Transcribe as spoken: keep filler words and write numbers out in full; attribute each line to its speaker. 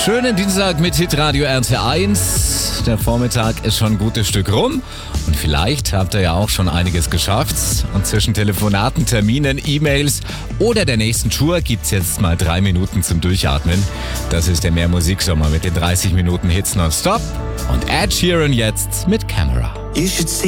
Speaker 1: Schönen Dienstag mit Hitradio R T eins. Der Vormittag ist schon ein gutes Stück rum und vielleicht habt ihr ja auch schon einiges geschafft. Und zwischen Telefonaten, Terminen, E-Mails oder der nächsten Tour gibt's jetzt mal drei Minuten zum Durchatmen. Das ist der Mehr Musiksommer mit den dreißig Minuten Hits nonstop. Und Ed Sheeran jetzt mit Camera.